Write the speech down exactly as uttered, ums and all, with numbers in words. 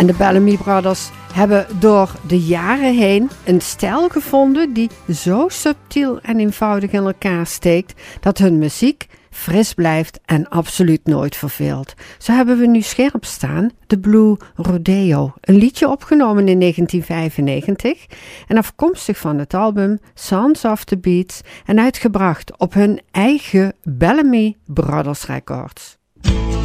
En de Bellamy Brothers hebben door de jaren heen een stijl gevonden die zo subtiel en eenvoudig in elkaar steekt dat hun muziek fris blijft en absoluut nooit verveelt. Zo hebben we nu scherp staan de Blue Rodeo, een liedje opgenomen in negentien vijfennegentig en afkomstig van het album Sounds of the Beats en uitgebracht op hun eigen Bellamy Brothers Records.